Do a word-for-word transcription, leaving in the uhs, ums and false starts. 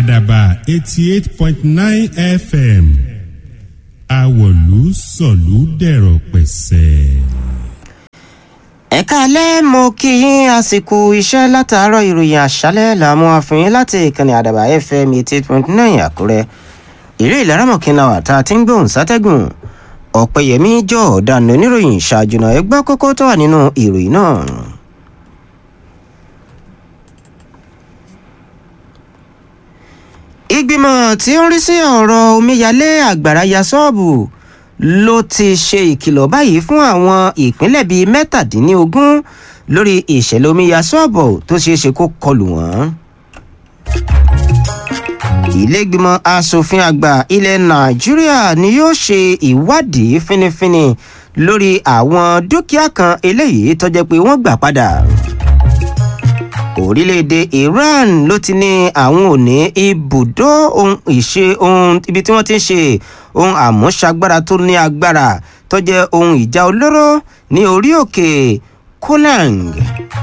àdàbà eighty eight point nine F M àwọ̀lú sọ̀lú dẹ̀rọ̀ pẹ̀sẹ̀. ẹ káalẹ́ mo kí yín àsìkò iṣẹ́ látàárọ̀ ìròyìn àṣálẹ́ làmú àfihàn láti ìkànnì àdàbà F M eighty eight point nine Àkúrẹ́ ìlú ìlaramọ̀kìnlá wà tá a ti ń gbóhùn sátẹ́gùn ọ̀pẹ̀yẹmí jọ ọ̀daràn oníròyìn ṣáájú náà ẹ gbọ́ kókó tó wà nínú ìròyìn náà. ìgbìmọ̀ tí ó ń rí sí ọ̀rọ̀ omíyalé àgbàrá ya ṣọ́ọ̀bù ló ti ṣe ìkìlọ̀ báyìí fún àwọn ìpínlẹ̀ bíi mẹ́tàdínlógún lórí ìṣẹ̀lẹ̀ omíya ṣọ́ọ̀bù tó ṣeé ṣe kó kọlù wọ́n. ilé-ìgbìmọ̀ asòfin àgbà ilẹ̀ nàìjíríà ni yóò ṣe ìwádìí fínífíní lórí àwọn dúkìá kan eléyìí tó jẹ́ pé wọ́n gbà padà. orílẹ̀-èdè Iran ló ti ní àwọn ò ní ibùdó ohun ìṣe ohun ibi tí wọ́n ti ń ṣe ohun àmúṣagbára tó ní agbára tó jẹ́ ohun ìjà olóró ní orí òkè Kolang.